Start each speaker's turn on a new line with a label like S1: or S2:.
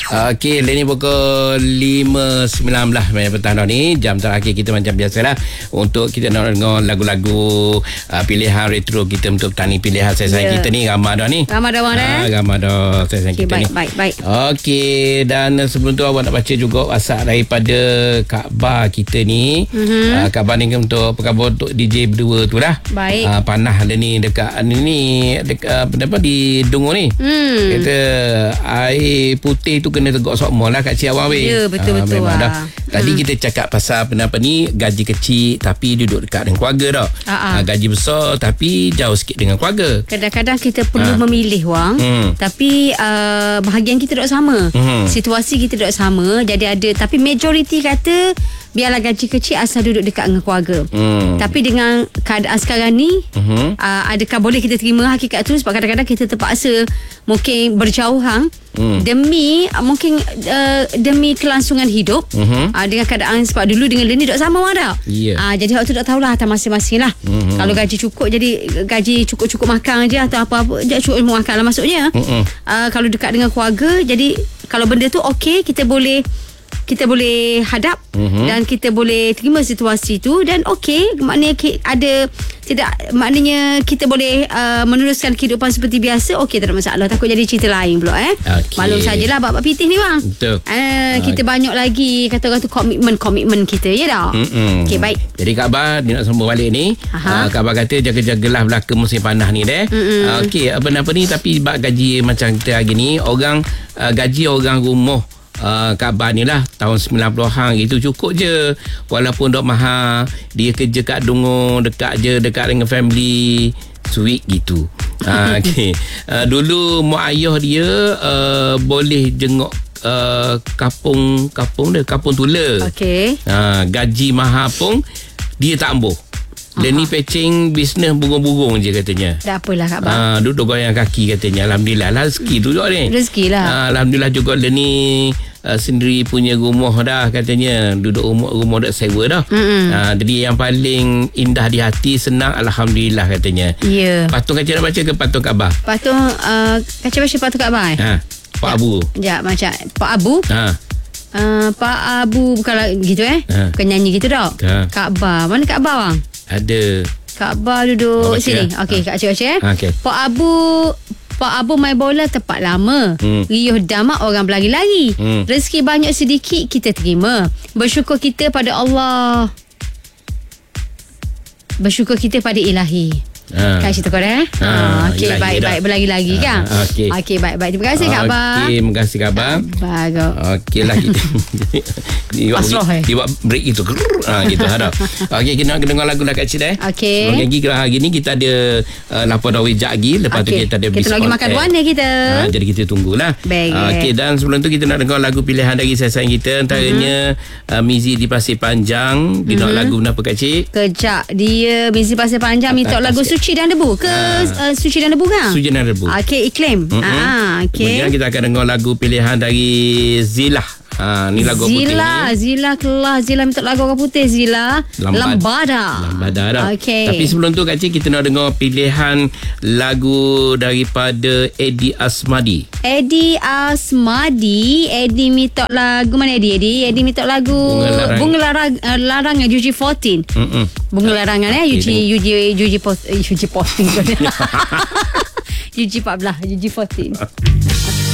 S1: Okey, ini pukul 5.19 petang ni. Jam terakhir kita macam biasalah untuk kita nak dengar lagu-lagu pilihan retro kita untuk petani pilihan saya kita ni. Ramai dah ni. Ramai dah saya kita ni.
S2: Baik.
S1: Okey, dan sebelum tu awak nak baca juga WhatsApp daripada Kak Bar kita ni. Kak Bar ni untuk perkhabar untuk DJ berdua tu lah.
S2: Baik.
S1: Panah dia ni dekat dekat apa di Dungu ni. Kata air putih tu kena tegak sokmo lah kat Cik Awang weh.
S2: Ya, betul-betul lah.
S1: Tadi kita cakap pasal apa ni, gaji kecil tapi duduk dekat dengan keluarga dah. Gaji besar tapi jauh sikit dengan keluarga.
S2: Kadang-kadang kita perlu memilih wang, tapi bahagian kita tak sama. Situasi kita tak sama. Jadi ada, tapi majoriti kata biarlah gaji kecil asal duduk dekat dengan keluarga. Tapi dengan keadaan sekarang ni, adakah boleh kita terima hakikat tu? Sebab kadang-kadang kita terpaksa mungkin berjauhan demi mungkin demi kelangsungan hidup. Dengan keadaan sebab dulu dengan dia ni tak sama dah. Jadi hak tu tak tahulah atas masing-masing lah. Kalau gaji cukup, jadi gaji cukup-cukup makan je atau apa-apa je cukup makan lah maksudnya. Kalau dekat dengan keluarga, jadi kalau benda tu okey, kita boleh hadap dan kita boleh terima situasi tu, dan okey, maknanya maknanya kita boleh meneruskan kehidupan seperti biasa. Okey, tak ada masalah. Takut jadi cerita lain pula Maklum sajalah bab pitih ni bang.
S1: Betul.
S2: Kita banyak lagi kata orang tu komitmen kita dah. Okey, baik.
S1: Jadi Kak Bar dia nak sambung balik ni. Kak Bar kata jaga-jagalah belaka musim panas ni deh. Okey, apa ni, tapi bab gaji macam kita hari ni, orang gaji orang rumah Kak Bar ni lah tahun 90-an gitu cukup je, walaupun dok mahal. Dia kerja kat Dungu, dekat dengan family, sweet gitu. Okay. Dulu mak ayah dia boleh jenguk kapung Tula.
S2: Okey.
S1: Gaji mahal pun dia tak ambuh. Dia ni patching bisnes burung-burung je katanya.
S2: Tak apalah Kak Bar.
S1: Duduk goyang kaki katanya. Alhamdulillah lah, rezeki tu juga ni.
S2: Rezeki lah.
S1: Alhamdulillah juga dia ni sendiri punya rumah dah katanya. Duduk rumah dah sewa dah. Jadi yang paling indah di hati, senang, Alhamdulillah katanya.
S2: Ya.
S1: Patung kaca nak baca ke patung Kak Bar?
S2: Patung kaca baca patung Kak Bar.
S1: Pak Abu.
S2: Sekejap, macam Pak Abu. Pak Abu bukanlah gitu bukan nyanyi gitu dah. Kak Bar. Mana Kak Bar bang?
S1: Ada.
S2: Kak Bar duduk sini. Okey, Kak Cik baca
S1: Okay.
S2: Pak Abu main bola tempat lama. Riuh damak orang berlari-lari. Rezeki banyak sedikit kita terima. Bersyukur kita pada Allah. Bersyukur kita pada Ilahi. Kak cerita kau dah okey, baik berlagi-lagi kan. Okey, baik. Terima kasih Kak Bar.
S1: Okey, terima kasih Kak Bar.
S2: Bagus.
S1: Okey lah kita. Dia buat break itu. Gitu harap. Okey, kita nak dengar lagu dah Kak Cik
S2: Okey.
S1: Hari ni kita ada lapor dah wejak lagi. Lepas tu kita ada
S2: kita lagi makan buana kita.
S1: Jadi kita tunggulah. Okey, dan sebelum tu kita nak dengar lagu pilihan dari sayang kita. Antaranya Mizi di Pasir Panjang. Dia nak lagu kenapa Kak Cik?
S2: Kejap, dia Mizi Pasir Panjang minta lagu Suci dan Debu ke Suci dan Debu kan?
S1: Suci dan Debu.
S2: Okey, iklim. Okey.
S1: Kemudian kita akan dengar lagu pilihan dari Zilah. Ni lagu
S2: Zila, putih ni. Zila kelah. Zila minta lagu orang putih. Zila Lambada
S1: dah.
S2: Okay.
S1: Tapi sebelum tu Kak Cik, kita nak dengar pilihan lagu daripada Eddie Asmadi.
S2: Eddie minta lagu mana Eddie minta lagu Bunga Larangan UG14. Bunga Larangan UG14 UG14